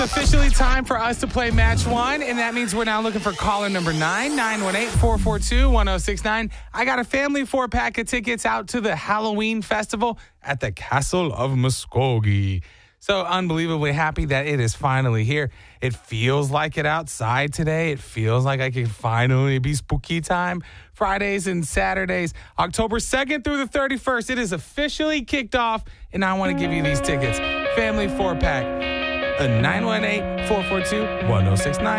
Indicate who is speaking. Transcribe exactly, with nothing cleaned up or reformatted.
Speaker 1: Officially time for us to play match one, and that means we're now looking for caller number nine, nine one eight, four four two, one oh six nine. I got a family four-pack of tickets out to the Halloween festival at the Castle of Muskogee. So unbelievably happy that it is finally here. It feels like it outside today. It feels like I can finally be spooky time. Fridays and Saturdays, October second through the thirty-first. It is officially kicked off, and I want to give you these tickets. Family four-pack. nine one eight, four four two, one oh six nine.